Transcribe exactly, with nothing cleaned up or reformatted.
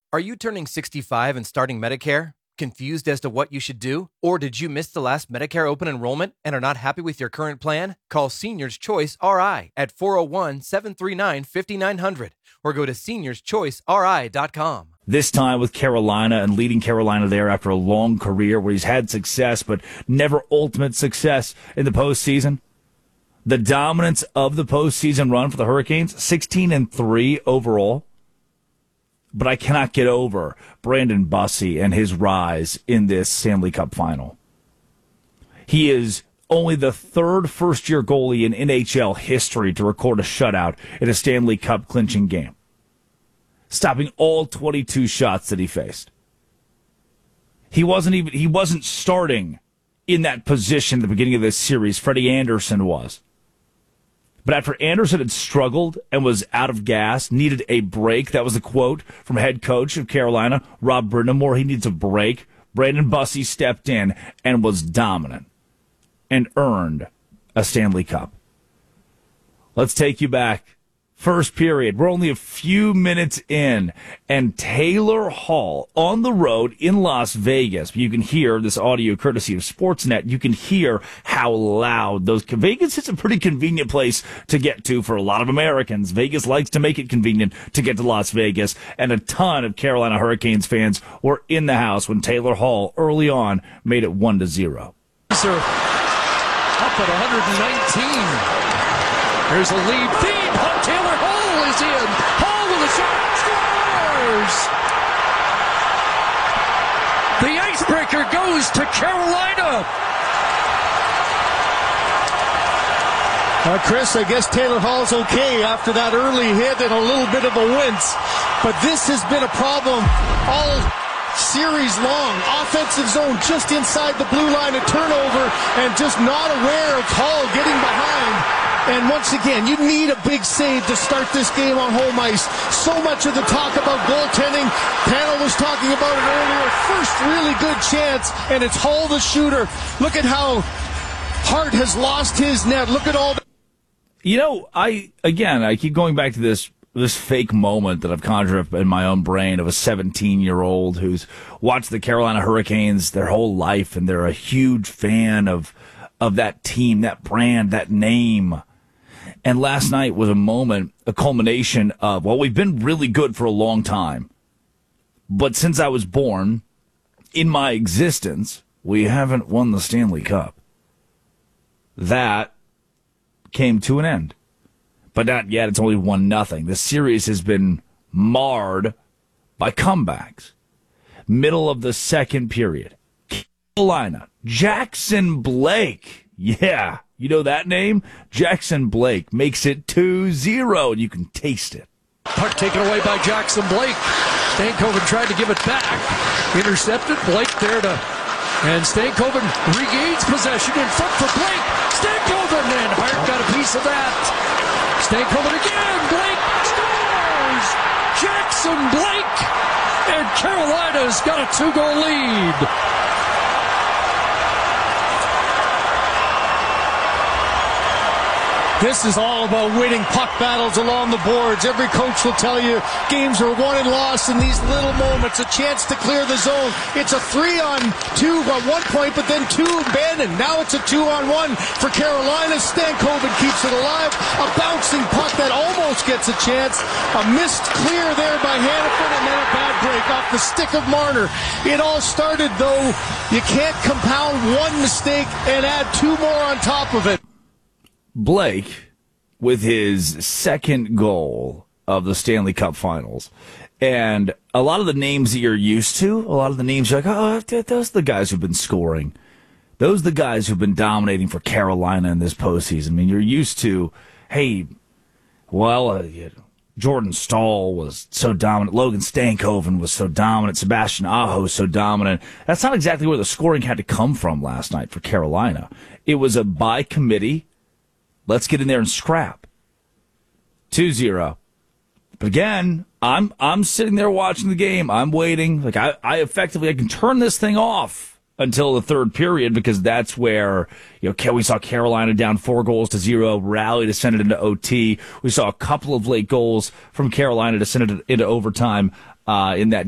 Are you turning sixty-five and starting Medicare? Confused as to what you should do? Or did you miss the last Medicare open enrollment and are not happy with your current plan? Call Seniors Choice R I at four oh one, seven three nine, five nine zero zero or go to seniors choice r i dot com. This time with Carolina and leading Carolina there after a long career where he's had success but never ultimate success in the postseason. The dominance of the postseason run for the Hurricanes, sixteen and three overall. But I cannot get over Brandon Bussi and his rise in this Stanley Cup final. He is only the third first-year goalie in N H L history to record a shutout in a Stanley Cup clinching game, stopping all twenty-two shots that he faced. He wasn't even he wasn't starting in that position at the beginning of this series. Freddie Anderson was. But after Anderson had struggled and was out of gas, needed a break, that was a quote from head coach of Carolina, Rob Brind'Amour. He needs a break. Brandon Bussi stepped in and was dominant and earned a Stanley Cup. Let's take you back. First period. We're only a few minutes in, and Taylor Hall on the road in Las Vegas. You can hear this audio courtesy of Sportsnet. You can hear how loud those. Vegas is a pretty convenient place to get to for a lot of Americans. Vegas likes to make it convenient to get to Las Vegas, and a ton of Carolina Hurricanes fans were in the house when Taylor Hall early on made it one to zero. Sir, up at one nineteen. Here's a lead feed. Taylor Hall is in. Hall with a shot. Scores! The icebreaker goes to Carolina. Uh, Chris, I guess Taylor Hall's okay after that early hit and a little bit of a wince. But this has been a problem all series long. Offensive zone just inside the blue line, a turnover, and just not aware of Hall getting behind. And once again, you need a big save to start this game on home ice. So much of the talk about goaltending, panel was talking about it earlier. First really good chance, and it's Hall the shooter. Look at how Hart has lost his net. Look at all the... You know, I, again, I keep going back to this this fake moment that I've conjured up in my own brain of a seventeen-year-old who's watched the Carolina Hurricanes their whole life, and they're a huge fan of of that team, that brand, that name. And last night was a moment, a culmination of, well, we've been really good for a long time. But since I was born, in my existence, we haven't won the Stanley Cup. That came to an end. But not yet. It's only one nothing. The series has been marred by comebacks. Middle of the second period. Carolina. Jackson Blake. Yeah. You know that name? Jackson Blake makes it two zero, and you can taste it. Puck taken away by Jackson Blake. Stankoven tried to give it back. Intercepted. Blake there to... And Stankoven regains possession in front for Blake. Stankoven, and Hart got a piece of that. Stankoven again. Blake scores! Jackson Blake! And Carolina's got a two-goal lead. This is all about winning puck battles along the boards. Every coach will tell you games are won and lost in these little moments. A chance to clear the zone. It's a three on two at one point, but then two abandoned. Now it's a two on one for Carolina. Stankoven keeps it alive. A bouncing puck that almost gets a chance. A missed clear there by Hannafin, and then a bad break off the stick of Marner. It all started, though. You can't compound one mistake and add two more on top of it. Blake, with his second goal of the Stanley Cup Finals, and a lot of the names that you're used to, a lot of the names you're like, oh, those are the guys who've been scoring. Those are the guys who've been dominating for Carolina in this postseason. I mean, you're used to, hey, well, uh, you know, Jordan Staal was so dominant. Logan Stankoven was so dominant. Sebastian Aho was so dominant. That's not exactly where the scoring had to come from last night for Carolina. It was a by committee. Let's get in there and scrap. two zero. But again, I'm I'm sitting there watching the game. I'm waiting. Like I, I effectively I can turn this thing off until the third period, because that's where, you know, we saw Carolina down four goals to zero, rally to send it into O T. We saw a couple of late goals from Carolina to send it into overtime uh, in that